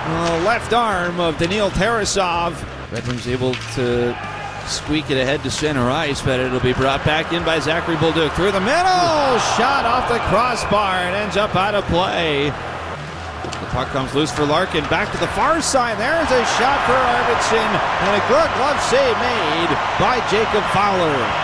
Left arm of Daniil Tarasov. Red Wings able to squeak it ahead to center ice, but it'll be brought back in by Zachary Bolduc. Through the middle, shot off the crossbar and ends up out of play. The puck comes loose for Larkin, back to the far side. There's a shot for Arvidsson, and a good glove save made by Jacob Fowler.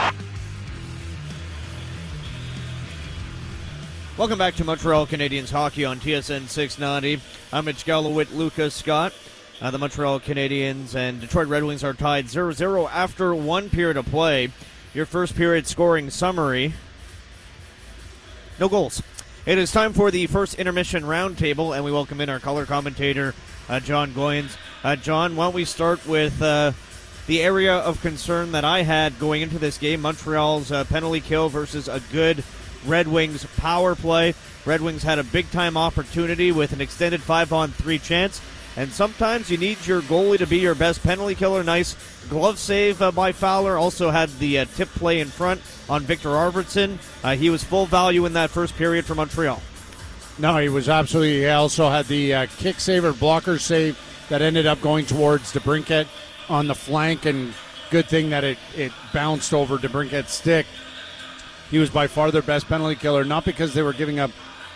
Welcome back to Montreal Canadiens hockey on TSN 690. I'm Mitch Gallowit, Lucas Scott. The Montreal Canadiens and Detroit Red Wings are tied 0-0 after one period of play. Your first period scoring summary. No goals. It is time for the first intermission roundtable, and we welcome in our color commentator, John Goyens. John, why don't we start with the area of concern that I had going into this game, Montreal's penalty kill versus a good Red Wings power play. Red Wings had a big-time opportunity with an extended 5-on-3 chance, and sometimes you need your goalie to be your best penalty killer. Nice glove save by Fowler. Also had the tip play in front on Victor Arvidsson. He was full value in that first period for Montreal. No, he was absolutely. He also had the kick save or blocker save that ended up going towards DeBrincat on the flank, and good thing that it bounced over DeBrincat's stick. He was by far their best penalty killer, not because they were giving up,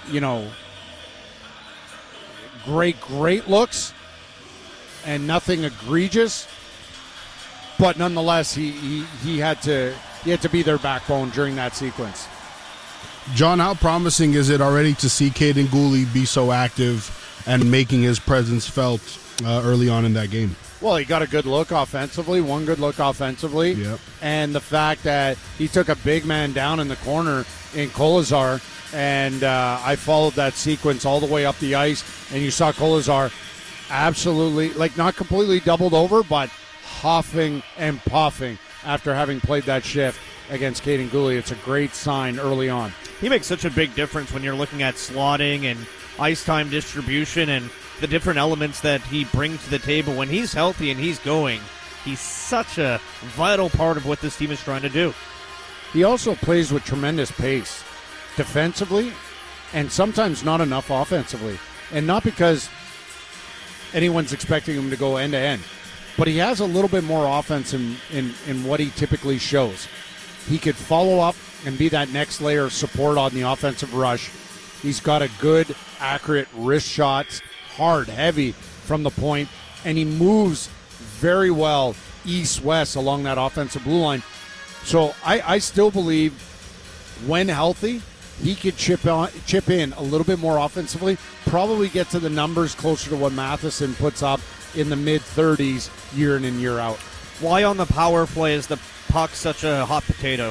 great looks and nothing egregious, but nonetheless, he had to be their backbone during that sequence. John, how promising is it already to see Kaiden Guhle be so active and making his presence felt early on in that game? Well, he got a good look offensively, one good look offensively. Yep. And the fact that he took a big man down in the corner in Kolesar, and I followed that sequence all the way up the ice, and you saw Kolesar absolutely, not completely doubled over, but huffing and puffing after having played that shift against Kaiden Guhle. It's a great sign early on. He makes such a big difference when you're looking at slotting and ice time distribution and the different elements that he brings to the table. When he's healthy and he's going, he's such a vital part of what this team is trying to do. He also plays with tremendous pace defensively and sometimes not enough offensively. And not because anyone's expecting him to go end-to-end, but he has a little bit more offense in what he typically shows. He could follow up and be that next layer of support on the offensive rush. He's got a good, accurate wrist shots, hard, heavy from the point, and he moves very well east-west along that offensive blue line. So I still believe when healthy, he could chip in a little bit more offensively, probably get to the numbers closer to what Matheson puts up in the mid-30s year in and year out. Why on the power play is the puck such a hot potato?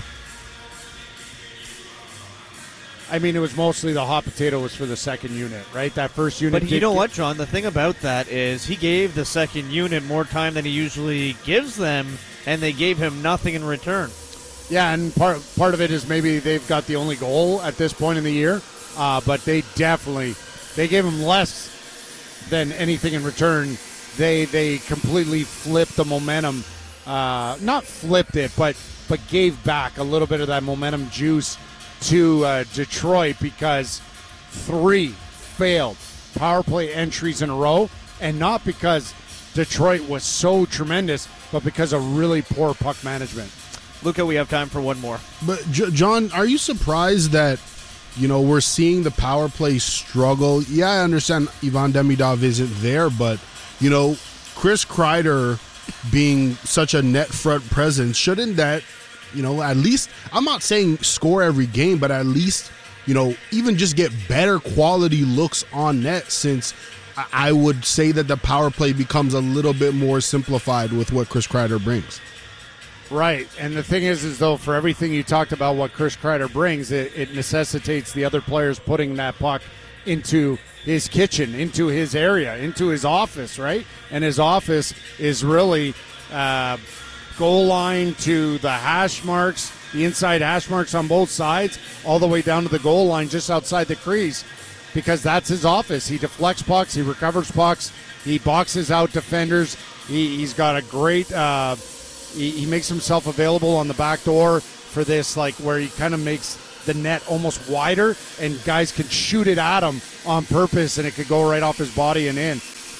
I mean, it was mostly the hot potato was for the second unit, right? That first unit. But you know what, John? The thing about that is he gave the second unit more time than he usually gives them, and they gave him nothing in return. Yeah, and part of it is maybe they've got the only goal at this point in the year, but they gave him less than anything in return. They completely flipped the momentum, not flipped it, but gave back a little bit of that momentum juice to Detroit, because 3 failed power play entries in a row, and not because Detroit was so tremendous, but because of really poor puck management. Luca, we have time for one more. But, John, are you surprised that, we're seeing the power play struggle? Yeah, I understand Ivan Demidov isn't there, but, Chris Kreider being such a net front presence, shouldn't that, at least, I'm not saying score every game, but at least, even just get better quality looks on net, since I would say that the power play becomes a little bit more simplified with what Chris Kreider brings. Right, and the thing is though, for everything you talked about what Chris Kreider brings, it necessitates the other players putting that puck into his kitchen, into his area, into his office, right? And his office is really goal line to the hash marks, the inside hash marks on both sides, all the way down to the goal line just outside the crease, because that's his office. He deflects pucks, he recovers pucks, he boxes out defenders. He's got a great he makes himself available on the back door for this, where he kind of makes the net almost wider and guys can shoot it at him on purpose and it could go right off his body and in.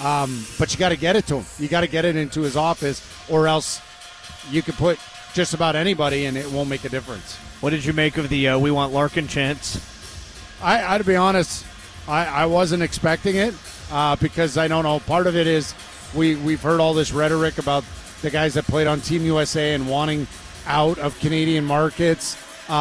But you got to get it to him. You got to get it into his office, or else you could put just about anybody and it won't make a difference. What did you make of the "We Want Larkin" chants? I to be honest, I wasn't expecting it because I don't know. Part of it is we've heard all this rhetoric about the guys that played on Team USA and wanting out of Canadian markets.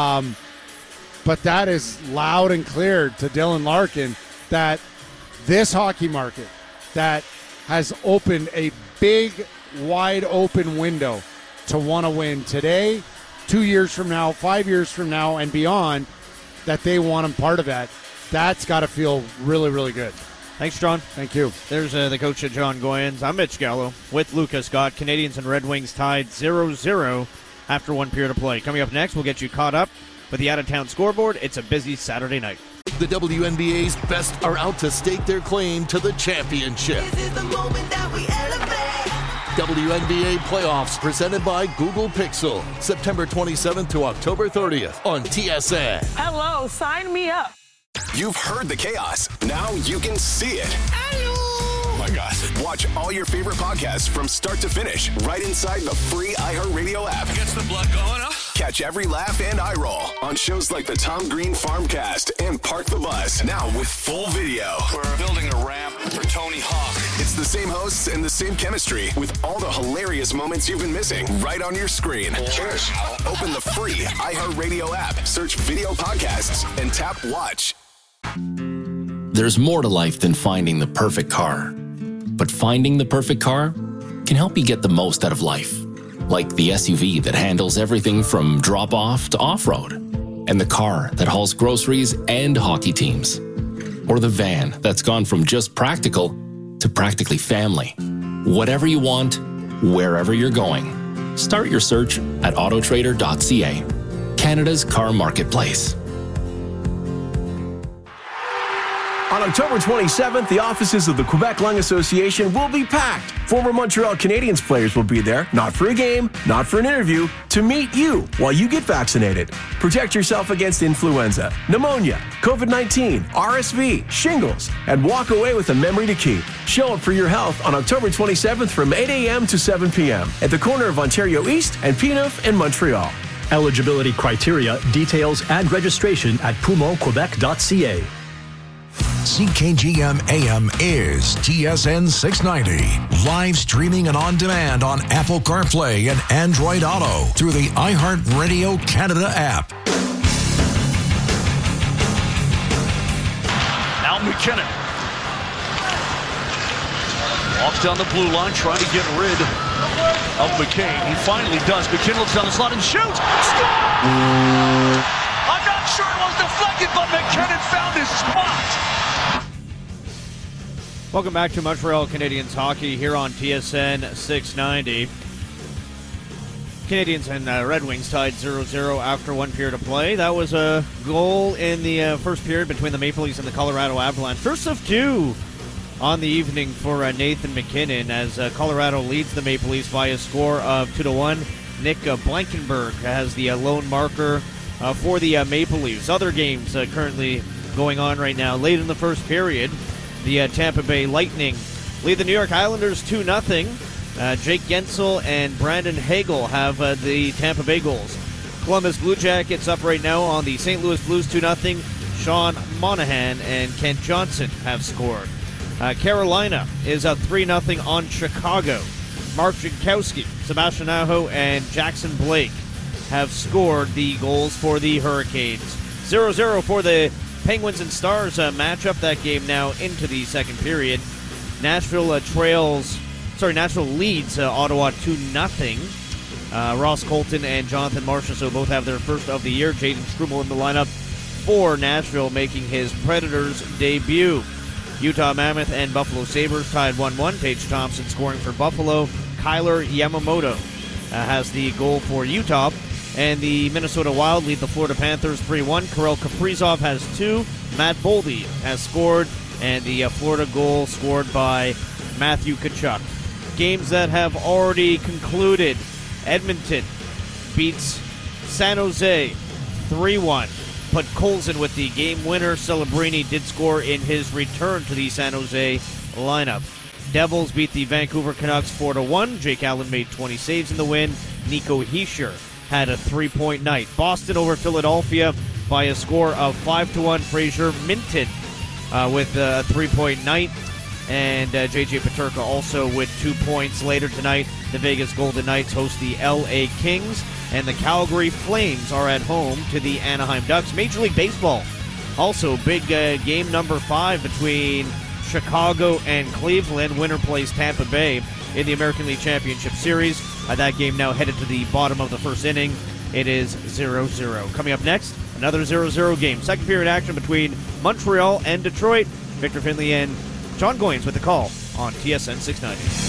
But that is loud and clear to Dylan Larkin that this hockey market that has opened a big, wide open window to want to win today, 2 years from now, 5 years from now, and beyond, that they want him part of that. That's got to feel really, really good. Thanks, John. Thank you. There's the coach of John Goyens. I'm Mitch Gallo with Lucas Scott. Canadians and Red Wings tied 0-0 after one period of play. Coming up next, we'll get you caught up with the out-of-town scoreboard. It's a busy Saturday night. The WNBA's best are out to stake their claim to the championship. This is the moment that we elevate. WNBA playoffs presented by Google Pixel. September 27th to October 30th on TSN. Hello, sign me up. You've heard the chaos. Now you can see it. Hello. Oh my gosh. Watch all your favorite podcasts from start to finish right inside the free iHeartRadio app. Gets the blood going, huh? Catch every laugh and eye roll on shows like the Tom Green Farmcast and Park the Bus. Now with full video. We're building a ramp for Tony Hawk. It's the same hosts and the same chemistry with all the hilarious moments you've been missing right on your screen. Cheers. Open the free iHeartRadio app, search video podcasts, and tap watch. There's more to life than finding the perfect car. But finding the perfect car can help you get the most out of life. Like the SUV that handles everything from drop-off to off-road. And the car that hauls groceries and hockey teams. Or the van that's gone from just practical to practically family. Whatever you want, wherever you're going. Start your search at autotrader.ca, Canada's car marketplace. On October 27th, the offices of the Quebec Lung Association will be packed. Former Montreal Canadiens players will be there, not for a game, not for an interview, to meet you while you get vaccinated. Protect yourself against influenza, pneumonia, COVID-19, RSV, shingles, and walk away with a memory to keep. Show up for your health on October 27th from 8 a.m. to 7 p.m. at the corner of Ontario East and P9 in Montreal. Eligibility criteria, details, and registration at pumonquebec.ca. CKGM AM is TSN 690. Live streaming and on demand on Apple CarPlay and Android Auto through the iHeartRadio Canada app. Now McKinnon. Walks down the blue line trying to get rid of McCain. He finally does. McKinnon looks down the slot and shoots. Score! I'm not sure it was deflected, but McKinnon found his spot. Welcome back to Montreal Canadiens hockey here on TSN 690. Canadiens and Red Wings tied 0-0 after one period of play. That was a goal in the first period between the Maple Leafs and the Colorado Avalanche. First of two on the evening for Nathan McKinnon as Colorado leads the Maple Leafs by a score of 2-1. Nick Blankenberg has the lone marker for the Maple Leafs. Other games currently going on right now. Late in the first period, the Tampa Bay Lightning lead the New York Islanders 2-0. Jake Gensel and Brandon Hagel have the Tampa Bay goals. Columbus Blue Jackets up right now on the St. Louis Blues 2-0. Sean Monahan and Kent Johnson have scored. Carolina is up 3-0 on Chicago. Mark Jankowski, Sebastian Aho, and Jackson Blake have scored the goals for the Hurricanes. 0-0 for the Penguins and Stars matchup. That game now into the second period. Nashville leads Ottawa 2-0. Ross Colton and Jonathan Marchessault both have their first of the year. Jaden Strummel in the lineup for Nashville, making his Predators debut. Utah Mammoth and Buffalo Sabres tied 1-1. Tage Thompson scoring for Buffalo. Kyler Yamamoto has the goal for Utah. And the Minnesota Wild lead the Florida Panthers 3-1. Kirill Kaprizov has 2. Matt Boldy has scored. And the Florida goal scored by Matthew Tkachuk. Games that have already concluded. Edmonton beats San Jose 3-1. Put Colson with the game winner. Celebrini did score in his return to the San Jose lineup. Devils beat the Vancouver Canucks 4-1. Jake Allen made 20 saves in the win. Nico Hischier had a 3-point night. Boston over Philadelphia by a score of 5-1. Fraser Minton with a 3-point night. And J.J. Peterka also with 2 points. Later tonight, the Vegas Golden Knights host the L.A. Kings, and the Calgary Flames are at home to the Anaheim Ducks. Major League Baseball, also big game number 5 between Chicago and Cleveland. Winner plays Tampa Bay in the American League Championship Series. That game now headed to the bottom of the first inning. It is 0-0. Coming up next, another 0-0 game. Second period action between Montreal and Detroit. Victor Finley and John Goyens with the call on TSN 690.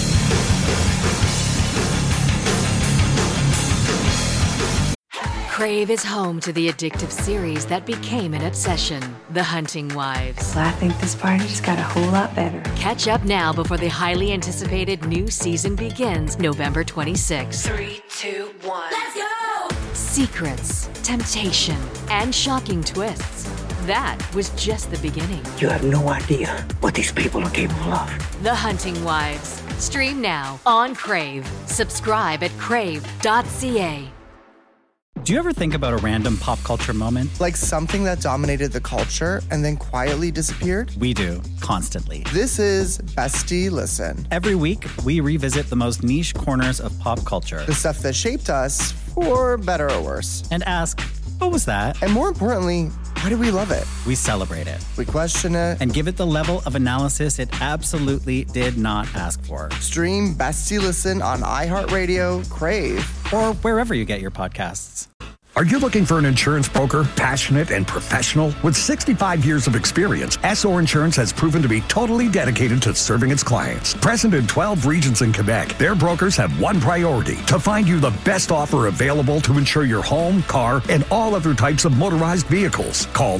Crave is home to the addictive series that became an obsession, The Hunting Wives. Well, I think this party just got a whole lot better. Catch up now before the highly anticipated new season begins November 26th. 3, 2, 1. Let's go! Secrets, temptation, and shocking twists. That was just the beginning. You have no idea what these people are capable of. The Hunting Wives. Stream now on Crave. Subscribe at crave.ca. Do you ever think about a random pop culture moment? Like something that dominated the culture and then quietly disappeared? We do, constantly. This is Bestie Listen. Every week, we revisit the most niche corners of pop culture. The stuff that shaped us, for better or worse. And ask, what was that? And more importantly, why do we love it? We celebrate it. We question it. And give it the level of analysis it absolutely did not ask for. Stream Bestie Listen on iHeartRadio, Crave, or wherever you get your podcasts. Are you looking for an insurance broker, passionate and professional? With 65 years of experience, SO Insurance has proven to be totally dedicated to serving its clients. Present in 12 regions in Quebec, their brokers have one priority: to find you the best offer available to insure your home, car, and all other types of motorized vehicles. Call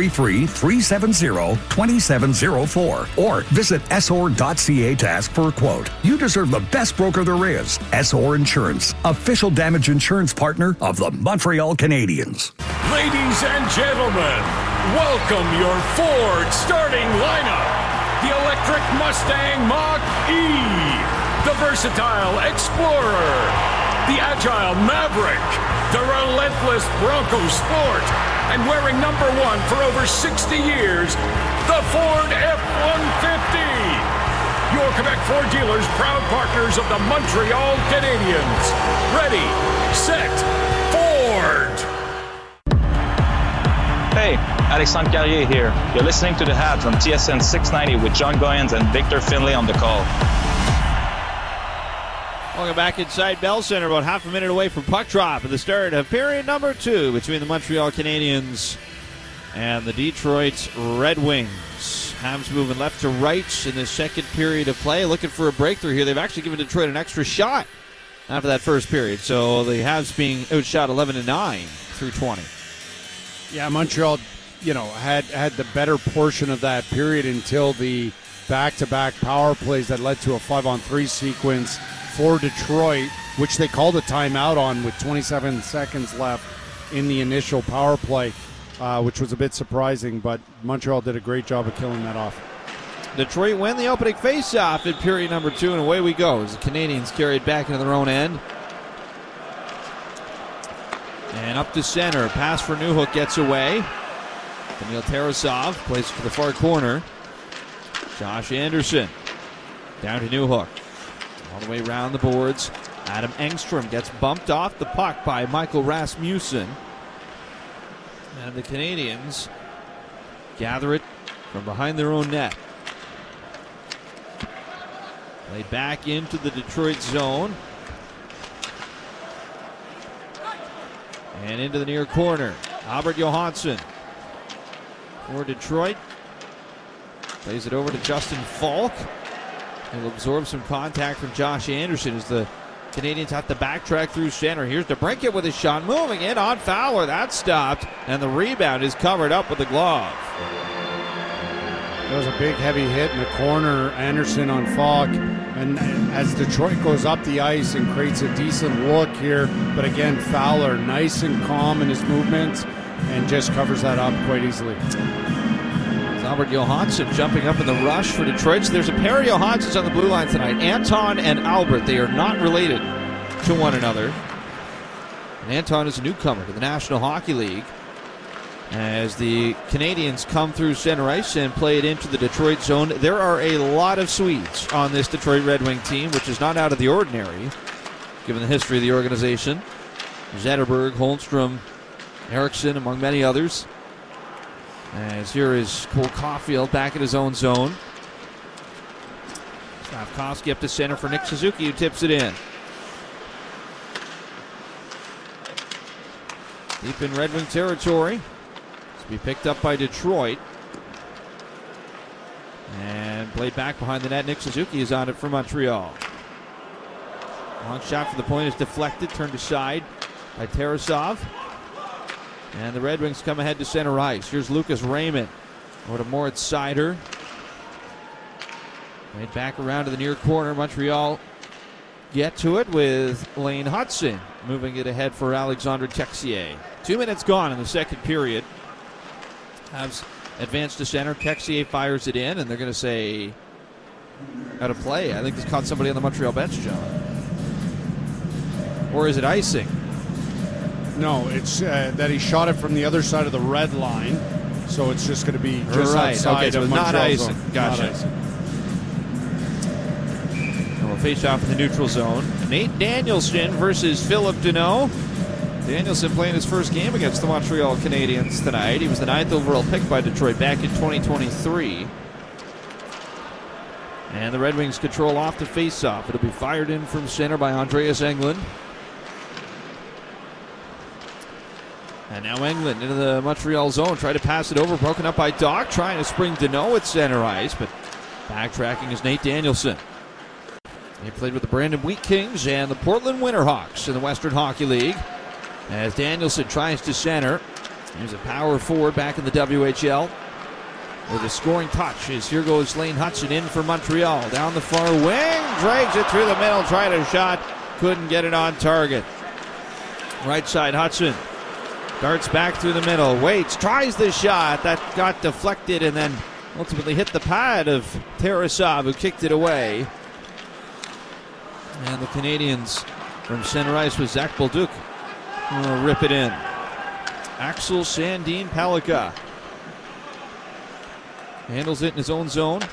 833-370-2704 or visit SOR.ca to ask for a quote. You deserve the best broker there is. SOR Insurance, official damage insurance partner of the Montreal Canadiens. Ladies and gentlemen, welcome your Ford starting lineup. The electric Mustang Mach-E, the versatile Explorer, the agile Maverick, the relentless Bronco Sport, and wearing number 1 for over 60 years, the Ford F-150. Your Quebec Ford dealers, proud partners of the Montreal Canadiens. Ready, set, Ford! Hey, Alexandre Carrier here. You're listening to The Habs on TSN 690 with John Goyens and Victor Finley on the call. Welcome back inside Bell Center, about half a minute away from puck drop at the start of period number 2 between the Montreal Canadiens and the Detroit Red Wings. Habs moving left to right in the second period of play, looking for a breakthrough here. They've actually given Detroit an extra shot after that first period, so the Habs being outshot 11-9 through 20. Yeah, Montreal, had the better portion of that period until the back-to-back power plays that led to a 5-on-3 sequence for Detroit, which they called a timeout on with 27 seconds left in the initial power play, which was a bit surprising, but Montreal did a great job of killing that off. Detroit win the opening face-off in period number 2, and away we go as the Canadiens carry it back into their own end. And up to center, pass for Newhook gets away. Daniil Tarasov plays to the far corner. Josh Anderson down to Newhook. All the way around the boards. Adam Engstrom gets bumped off the puck by Michael Rasmussen. And the Canadiens gather it from behind their own net. Play back into the Detroit zone. And into the near corner. Albert Johansson for Detroit. Plays it over to Justin Falk. He'll absorb some contact from Josh Anderson as the Canadiens have to backtrack through center. Here's DeBrincat with his shot. Moving in on Fowler. That's stopped. And the rebound is covered up with the glove. There was a big heavy hit in the corner. Anderson on Falk. And as Detroit goes up the ice and creates a decent look here, but again, Fowler nice and calm in his movements and just covers that up quite easily. As Albert Johansson jumping up in the rush for Detroit. So there's a pair of Johanssons on the blue line tonight. Anton and Albert. They are not related to one another. And Anton is a newcomer to the National Hockey League. As the Canadians come through center ice and play it into the Detroit zone, there are a lot of Swedes on this Detroit Red Wing team, which is not out of the ordinary, given the history of the organization. Zetterberg, Holmstrom, Eriksson, among many others. As here is Cole Caulfield back in his own zone. Slavkovsky up to center for Nick Suzuki, who tips it in. Deep in Red Wing territory. To be picked up by Detroit. And played back behind the net. Nick Suzuki is on it for Montreal. Long shot for the point is deflected, turned aside by Tarasov. And the Red Wings come ahead to center ice. Here's Lucas Raymond. Over to Moritz Seider. Made back around to the near corner. Montreal get to it with Lane Hudson moving it ahead for Alexandre Texier. 2 minutes gone in the second period. Habs advanced to center. Texier fires it in, and they're going to say out of play. I think this caught somebody on the Montreal bench, John. Or is it icing? No, it's that he shot it from the other side of the red line, so it's just going to be just outside of Montreal. Not icing. Zone. Gotcha. Not icing. And we'll face off in the neutral zone. Nate Danielson versus Philip Deneau. Danielson playing his first game against the Montreal Canadiens tonight. He was the 9th overall pick by Detroit back in 2023. And the Red Wings control off the faceoff. It'll be fired in from center by Andreas Englund. And now Englund into the Montreal zone. Try to pass it over. Broken up by Doc. Trying to spring Deneau at center ice. But backtracking is Nate Danielson. He played with the Brandon Wheat Kings and the Portland Winterhawks in the Western Hockey League. As Danielson tries to center. Here's a power forward back in the WHL. With a scoring touch as here goes Lane Hudson in for Montreal. Down the far wing. Drags it through the middle. Tried a shot. Couldn't get it on target. Right side Hudson. Darts back through the middle. Waits. Tries the shot. That got deflected and then ultimately hit the pad of Tarasov, who kicked it away. And the Canadians from center ice with Zach Bolduc will rip it in. Axel Sandin Pellikka handles it in his own zone.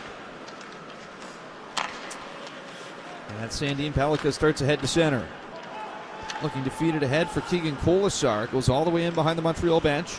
And that Sandin Pellikka starts ahead to center. Looking to feed it ahead for Keegan Colasar. Goes all the way in behind the Montreal bench.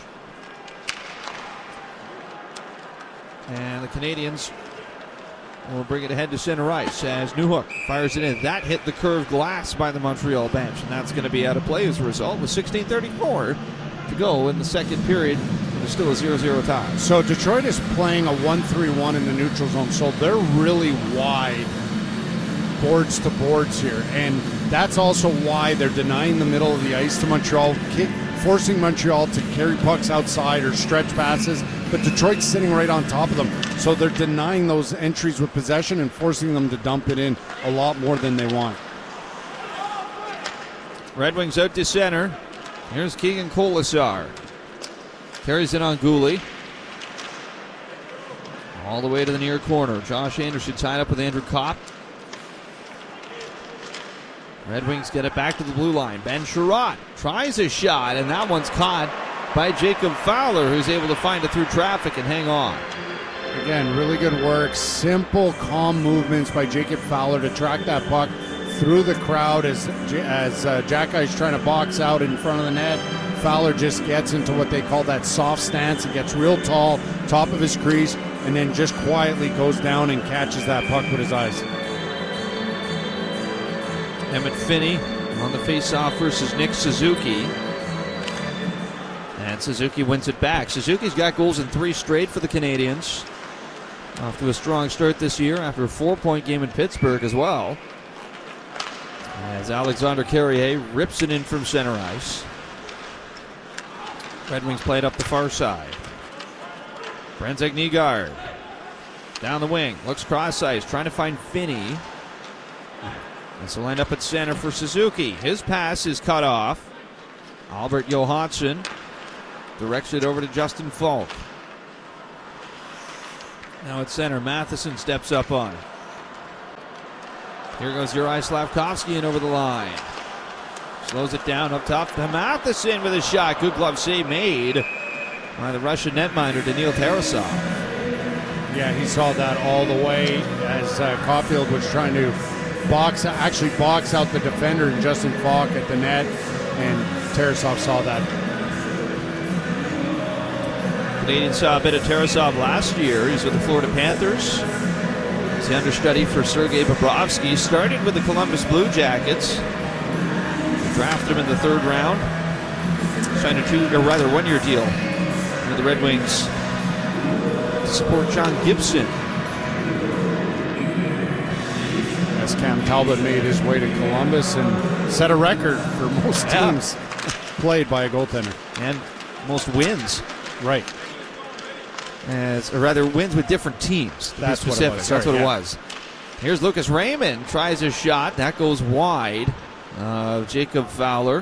And the Canadians will bring it ahead to center ice as Newhook fires it in. That hit the curved glass by the Montreal bench, and that's going to be out of play as a result with 16:34 to go in the second period. There's still a 0-0 tie. So Detroit is playing a 1-3-1 in the neutral zone, so they're really wide boards to boards here, and that's also why they're denying the middle of the ice to Montreal, forcing Montreal to carry pucks outside or stretch passes, but Detroit's sitting right on top of them, so they're denying those entries with possession and forcing them to dump it in a lot more than they want. Red Wings out to center. Here's Keegan Colasar. Carries it on Gooley. All the way to the near corner. Josh Anderson tied up with Andrew Kopp. Red Wings get it back to the blue line. Ben Sherratt tries a shot, and that one's caught by Jacob Fowler, who's able to find it through traffic and hang on. Again, really good work. Simple, calm movements by Jacob Fowler to track that puck through the crowd as Jack Eye's trying to box out in front of the net. Fowler just gets into what they call that soft stance. He gets real tall, top of his crease, and then just quietly goes down and catches that puck with his eyes. Emmett Finney on the faceoff versus Nick Suzuki. And Suzuki wins it back. Suzuki's got goals in 3 straight for the Canadians. Off to a strong start this year after a 4-point game in Pittsburgh as well. As Alexander Carrier rips it in from center ice. Red Wings played up the far side. Brenzak Nygaard down the wing. Looks cross ice. Trying to find Finney. This will end up at center for Suzuki. His pass is cut off. Albert Johansson directs it over to Justin Falk. Now at center, Matheson steps up on it. Here goes Juraj Slavkovsky in over the line. Slows it down up top to Matheson with a shot. Good glove save made by the Russian netminder, Daniil Tarasov. Yeah, he saw that all the way as Caulfield was trying to box out the defender, Justin Falk, at the net, and Tarasov saw that. Canadians saw a bit of Tarasov last year. He's with the Florida Panthers. He's the understudy for Sergei Bobrovsky. Started with the Columbus Blue Jackets. Drafted him in the 3rd round. Signed a 1-year deal with the Red Wings to support John Gibson. As Cam Talbot made his way to Columbus and set a record for most teams played by a goaltender. And most wins. Right. Or rather, wins with different teams. That's what it was. That's what it was. Here's Lucas Raymond. Tries a shot. That goes wide. Jacob Fowler.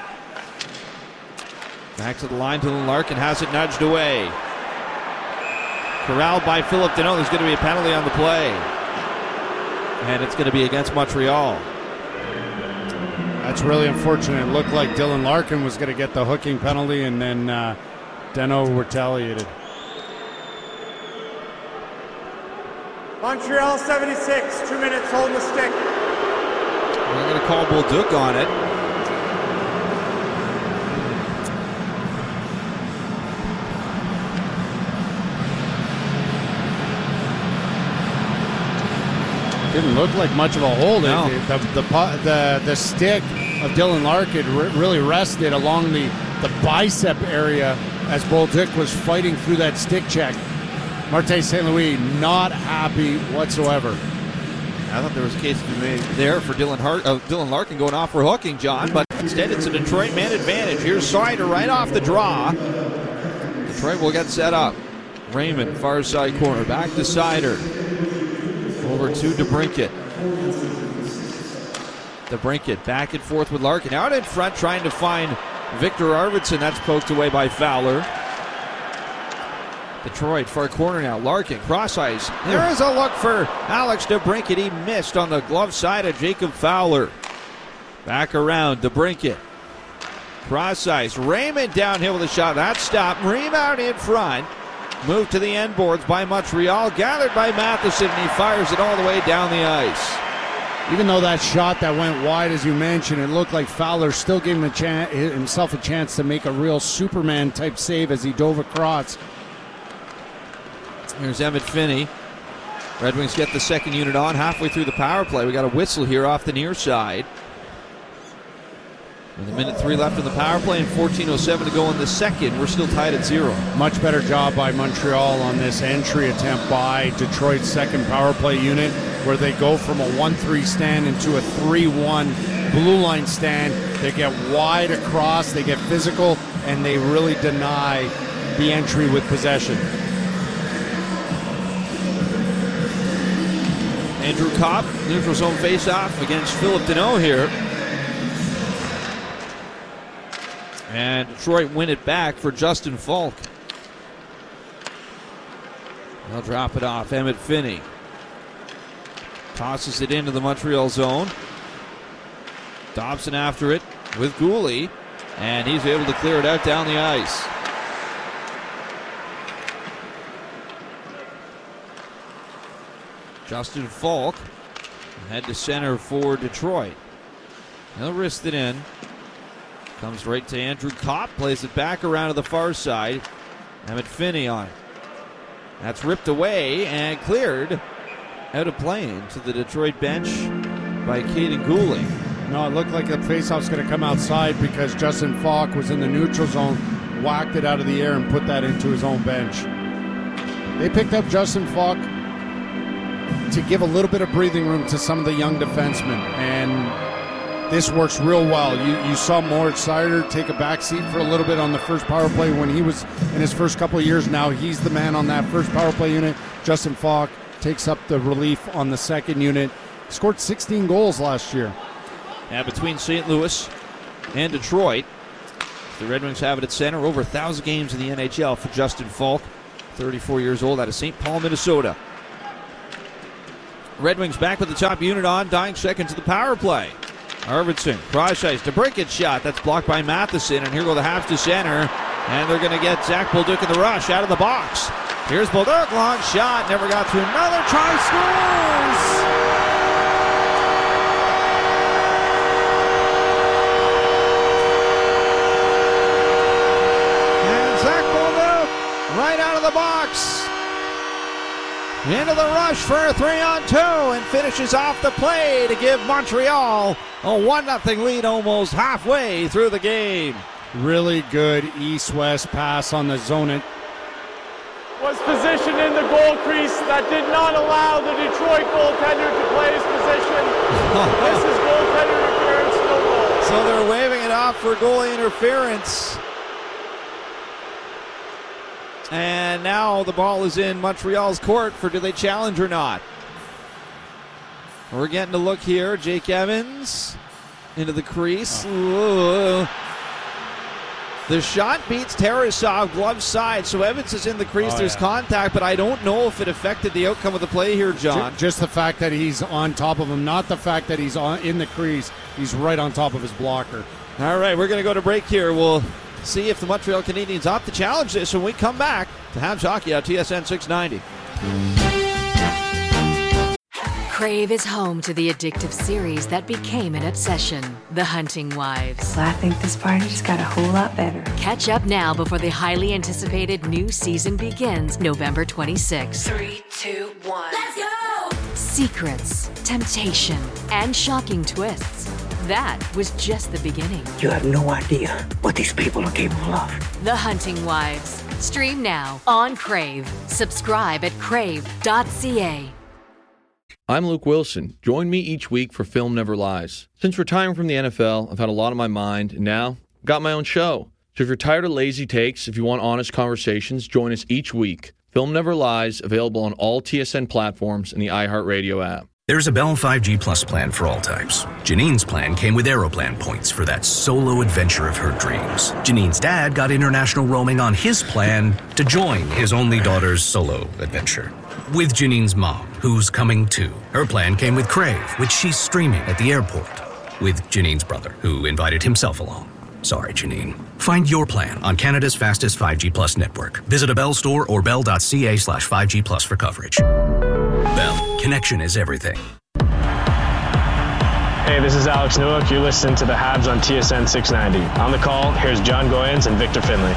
Back to the line. Dylan Larkin has it nudged away. Corralled by Philip Deneau. There's going to be a penalty on the play. And it's going to be against Montreal. That's really unfortunate. It looked like Dylan Larkin was going to get the hooking penalty, and then Deneau retaliated. Montreal 76, 2 minutes holding the stick. We're going to call Bolduc on it. Didn't look like much of a hold. No. The stick of Dylan Larkin really rested along the bicep area as Bolduc was fighting through that stick check. Martin St. Louis not happy whatsoever. I thought there was a case to be made there for Dylan Larkin going off for hooking, John, but instead it's a Detroit man advantage. Here's Sider right off the draw. Detroit will get set up. Raymond, far side corner, back to Sider. Over to DeBrincat. DeBrincat back and forth with Larkin. Out in front trying to find Victor Arvidsson. That's poked away by Fowler. Detroit, far corner now. Larkin, cross ice. There is a look for Alex DeBrincat. He missed on the glove side of Jacob Fowler. Back around, DeBrincat. Cross ice. Raymond downhill with a shot. That stopped. Rebound in front. Moved to the end boards by Montreal. Gathered by Matheson, and he fires it all the way down the ice. Even though that shot that went wide, as you mentioned, it looked like Fowler still gave himself a chance to make a real Superman-type save as he dove across. Here's Emmett Finney. Red Wings get the second unit on halfway through the power play. We got a whistle here off the near side. With 1:03 left in the power play and 14:07 to go in the second. We're still tied at 0. Much better job by Montreal on this entry attempt by Detroit's second power play unit, where they go from a 1-3 stand into a 3-1 blue line stand. They get wide across, they get physical, and they really deny the entry with possession. Andrew Kopp, neutral zone face-off against Philip Deneau here. And Detroit win it back for Justin Falk. They'll drop it off. Emmett Finney tosses it into the Montreal zone. Dobson after it with Gooley, and he's able to clear it out down the ice. Justin Falk head to center for Detroit. He'll wrist it in. Comes right to Andrew Kopp, plays it back around to the far side. Emmett Finney on it. That's ripped away and cleared out of play into the Detroit bench by Caden Gooley. No, it looked like the faceoff's going to come outside because Justin Falk was in the neutral zone, whacked it out of the air and put that into his own bench. They picked up Justin Falk to give a little bit of breathing room to some of the young defensemen, and this works real well. You saw Moritz Seider take a back seat for a little bit on the first power play when he was in his first couple of years. Now he's the man on that first power play unit. Justin Falk takes up the relief on the second unit. Scored 16 goals last year. Yeah, between St. Louis and Detroit, the Red Wings have it at center. Over 1,000 games in the NHL for Justin Falk. 34 years old, out of St. Paul, Minnesota. Red Wings back with the top unit on, dying seconds of the power play. Arvidsson, cross ice, to break it shot. That's blocked by Matheson, and here go the Habs to center. And they're going to get Zach Bolduc in the rush out of the box. Here's Bolduc, long shot, never got through. Another try, scores! And Zach Bolduc right out of the box. Into the rush for a 3-on-2 and finishes off the play to give Montreal a 1-0 lead almost halfway through the game. Really good east-west pass on the zone. It was positioned in the goal crease. That did not allow the Detroit goaltender to play his position. This is goaltender interference, no goal. So they're waving it off for goalie interference. And now the ball is in Montreal's court for do they challenge or not. We're getting a look here. Jake Evans into the crease. Ooh. The shot beats Tarasov, glove side, so Evans is in the crease. There's contact, but I don't know if it affected the outcome of the play here, John. Just the fact that he's on top of him, not the fact that he's in the crease. He's right on top of his blocker. All right, we're going to go to break here. We'll see if the Montreal Canadiens opt to challenge this when we come back to Habs Hockey on TSN 690. Crave is home to the addictive series that became an obsession, The Hunting Wives. Well, I think this party just got a whole lot better. Catch up now before the highly anticipated new season begins November 26th. 3, 2, 1. Let's go! Secrets, temptation, and shocking twists. That was just the beginning. You have no idea what these people are capable of. The Hunting Wives. Stream now on Crave. Subscribe at crave.ca. I'm Luke Wilson. Join me each week for Film Never Lies. Since retiring from the NFL, I've had a lot on my mind, and now I've got my own show. So if you're tired of lazy takes, if you want honest conversations, join us each week. Film Never Lies, available on all TSN platforms and the iHeartRadio app. There's a Bell 5G Plus plan for all types. Janine's plan came with Aeroplan points for that solo adventure of her dreams. Janine's dad got international roaming on his plan to join his only daughter's solo adventure. With Janine's mom, who's coming too. Her plan came with Crave, which she's streaming at the airport. With Janine's brother, who invited himself along. Sorry, Janine. Find your plan on Canada's fastest 5G Plus network. Visit a Bell store or bell.ca/5G Plus for coverage. Bell, connection is everything. Hey, this is Alex Nowak. You're listening to the Habs on TSN 690. On the call, here's John Goyens and Victor Finlay.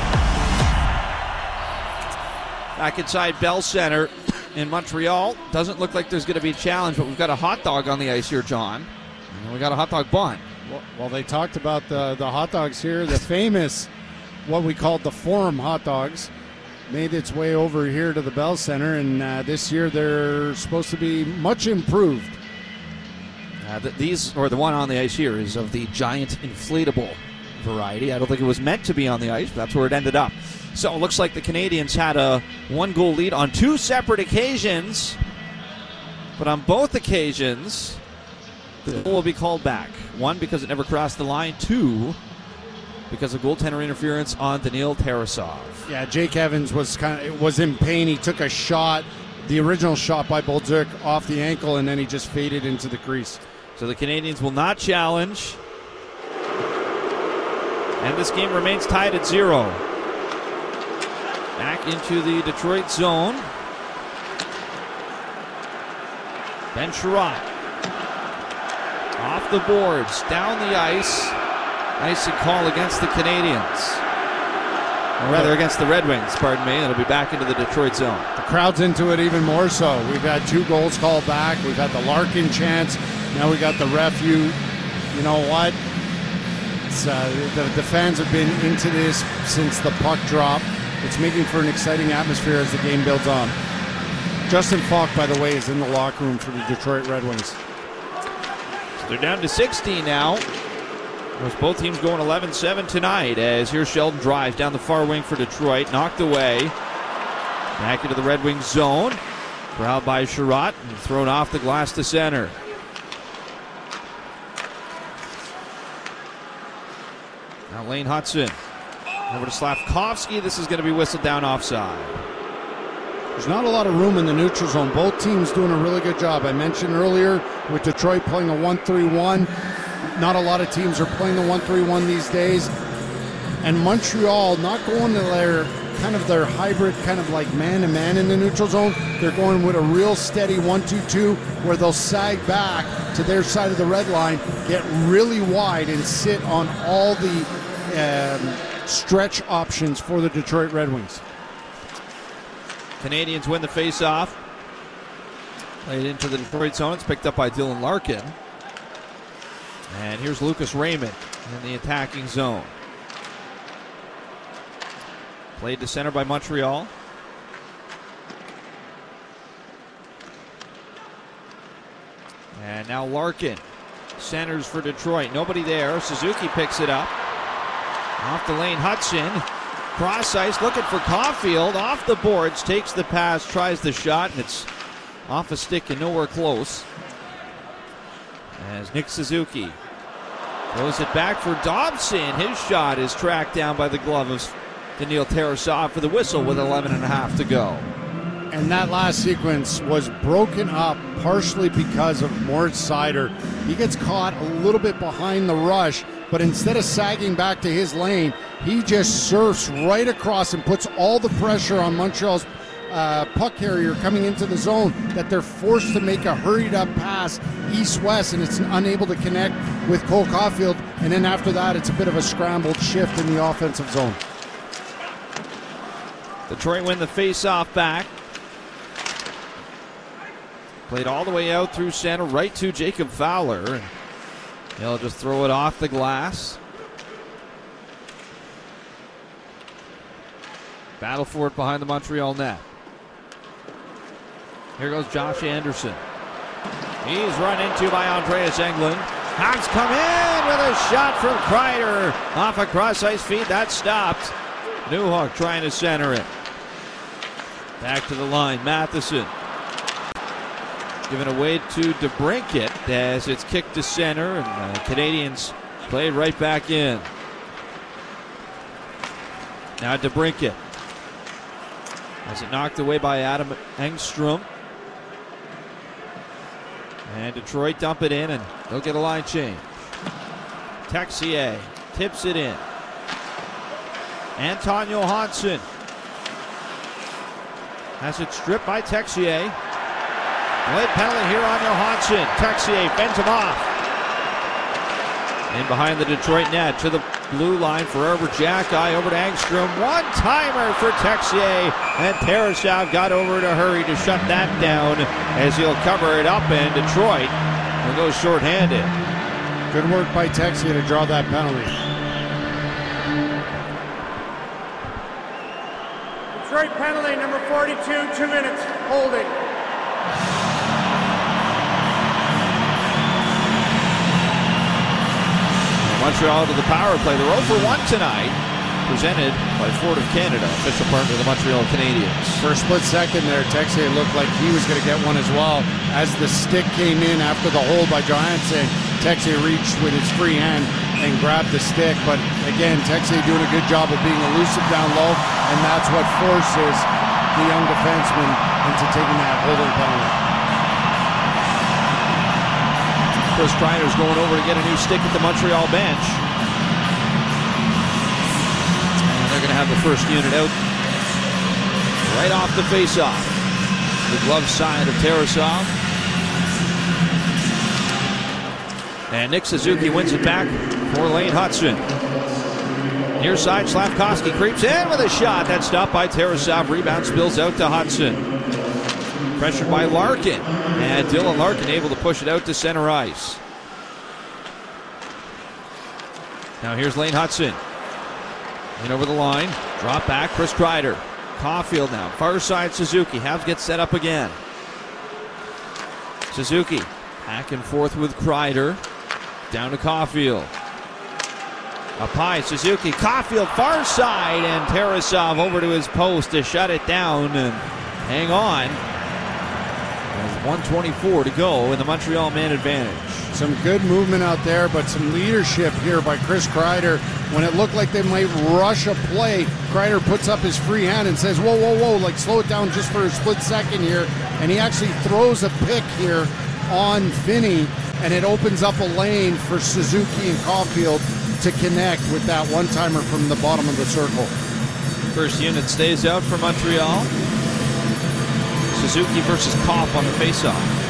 Back inside Bell Center in Montreal. Doesn't look like there's going to be a challenge, but we've got a hot dog on the ice here, John. And we got a hot dog bun. Well, they talked about the hot dogs here. The famous, what we called the Forum hot dogs, made its way over here to the Bell Center, and this year they're supposed to be much improved. These, or the one on the ice here, is of the giant inflatable variety. I don't think it was meant to be on the ice, but that's where it ended up. So it looks like the Canadiens had a 1-goal lead on 2 separate occasions, but on both occasions, the goal will be called back. 1, because it never crossed the line. 2, because of goaltender interference on Daniil Tarasov. Yeah, Jake Evans was in pain. He took a shot, the original shot by Bolduc, off the ankle, and then he just faded into the crease. So the Canadiens will not challenge, and this game remains tied at 0. Back into the Detroit zone. Ben Sherratt off the boards, down the ice. Nice call against the Canadiens. Or rather, against the Red Wings, pardon me. It'll be back into the Detroit zone. The crowd's into it even more so. We've had 2 goals called back. We've had the Larkin chance. Now we got the ref. You know what? It's, the fans have been into this since the puck drop. It's making for an exciting atmosphere as the game builds on. Justin Falk, by the way, is in the locker room for the Detroit Red Wings. So they're down to 16 now. With both teams going 11-7 tonight, as here Sheldon drives down the far wing for Detroit, knocked away. Back into the Red Wings zone. Corralled by Sherratt and thrown off the glass to center. Now Lane Hudson over to Slafkovsky. This is going to be whistled down offside. There's not a lot of room in the neutral zone. Both teams doing a really good job. I mentioned earlier with Detroit playing a 1-3-1. Not a lot of teams are playing the 1-3-1 these days. And Montreal not going to their hybrid kind of like man-to-man in the neutral zone. They're going with a real steady 1-2-2 where they'll sag back to their side of the red line, get really wide, and sit on all the stretch options for the Detroit Red Wings. Canadians win the face-off. Played into the Detroit zone. It's picked up by Dylan Larkin. And here's Lucas Raymond in the attacking zone. Played to center by Montreal. And now Larkin centers for Detroit. Nobody there. Suzuki picks it up. Off the lane, Hudson. Cross ice, looking for Caulfield. Off the boards, takes the pass, tries the shot, and it's off a stick and nowhere close. As Nick Suzuki throws it back for Dobson. His shot is tracked down by the glove of Daniil Tarasov for the whistle with 11.5 to go. And that last sequence was broken up partially because of Moritz Seider. He gets caught a little bit behind the rush, but instead of sagging back to his lane, he just surfs right across and puts all the pressure on Montreal's puck carrier coming into the zone that they're forced to make a hurried up pass east-west, and it's unable to connect with Cole Caulfield. And then after that, it's a bit of a scrambled shift in the offensive zone. Detroit win the face-off back. Played all the way out through center, right to Jacob Fowler. And he'll just throw it off the glass. Battle for it behind the Montreal net. Here goes Josh Anderson. He's run into by Andreas Englund. Habs come in with a shot from Kreider. Off a cross-ice feed, that stopped. Newhook trying to center it. Back to the line, Matheson. Given away to DeBrincat as it's kicked to center, and the Canadians play right back in. Now DeBrincat. Has it knocked away by Adam Engstrom. And Detroit dump it in, and they'll get a line change. Texier tips it in. Anton Johansson has it stripped by Texier. Late penalty here on Johansson. Texier fends him off. In behind the Detroit net to the blue line for Jacki over to Engstrom. One-timer for Texier. And Tarasov got over to hurry to shut that down as he'll cover it up, and Detroit will go shorthanded. Good work by Texier to draw that penalty. Detroit penalty, number 42, 2 minutes, holding. Montreal to the power play. They're 0 for 1 tonight. Presented by Ford of Canada, official partner of the Montreal Canadiens. For a split second there, Texier looked like he was going to get one as well. As the stick came in after the hold by Johansson, Texier reached with his free hand and grabbed the stick. But again, Texier doing a good job of being elusive down low, and that's what forces the young defenseman into taking that holding penalty. Chris Kreider's going over to get a new stick at the Montreal bench. And they're going to have the first unit out right off the face-off. The glove side of Tarasov. And Nick Suzuki wins it back for Lane Hudson. Near side, Slavkovsky creeps in with a shot. That's stopped by Tarasov. Rebound spills out to Hudson. Pressured by Larkin. And Dylan Larkin able to push it out to center ice. Now here's Lane Hudson. In over the line. Drop back, Chris Kreider. Caulfield now. Far side Suzuki. Habs get set up again. Suzuki back and forth with Kreider. Down to Caulfield. Up high, Suzuki. Caulfield far side, and Tarasov over to his post to shut it down and hang on. There's 1:24 to go in the Montreal man advantage. Some good movement out there, but some leadership here by Chris Kreider. When it looked like they might rush a play, Kreider puts up his free hand and says, whoa, whoa, whoa, like slow it down just for a split second here. And he actually throws a pick here on Finney, and it opens up a lane for Suzuki and Caulfield to connect with that one-timer from the bottom of the circle. First unit stays out for Montreal. Suzuki versus Kopp on the faceoff.